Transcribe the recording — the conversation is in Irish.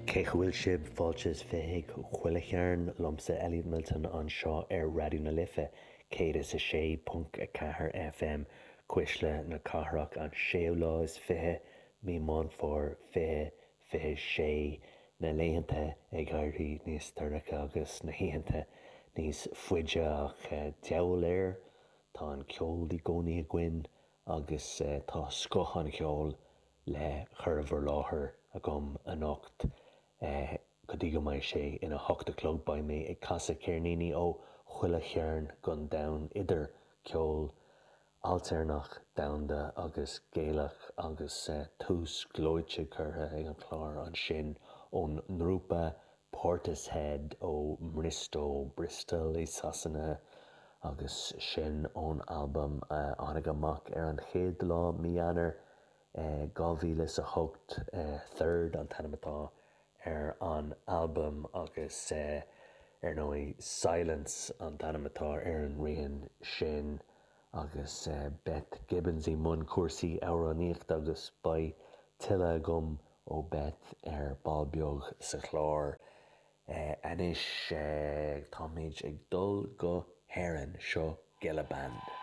Cé bhfuil sibh fáiltes fiche chuilechearn lomsa Elliot Milton an seo Radio na Lithe 106.4 FM Cuisle na Cathrach an 16 mí man fór fiche sé na léitheanta ag Gardaí níos tuirneacha agus na hítheanta níos fuide ach deabhair tá an ceol í gcónaí a gcuin agus tá scoth an ceol le churbhar láthair a gom an ocht go dtí go mbeidh sé ina 8 o'clock ba mé ag Casa Céirníní ó Chuilechearn gon domhan idir ceol alternach domhanda agus géalach agus tús glóite curtha ag an chlár an sin ón ngrúpa Portishead ó Mristo Bristol i Sassanna agus sin ón albumm tháinig amach ar an chéad lá míeanar 2008 third an tanamatá ar an albumm agus ar nói Silence an tanamatá ar an rian sin agus Beth Gibbons í mun cuasaí amhránaíocht agus ba tuile agam ó Beth ar Balbeog sa chlár. Anois tá méid ag dul go héireann seo Gilla Band.